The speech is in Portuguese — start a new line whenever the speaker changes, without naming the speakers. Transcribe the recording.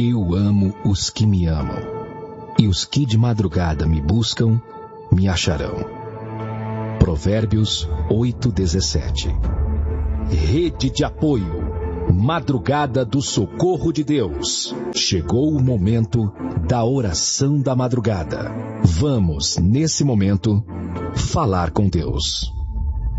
Eu amo os que me amam, e os que de madrugada me buscam, me acharão. Provérbios 8:17. Rede de apoio. Madrugada do Socorro de Deus. Chegou o momento da oração da madrugada. Vamos, nesse momento, falar com Deus.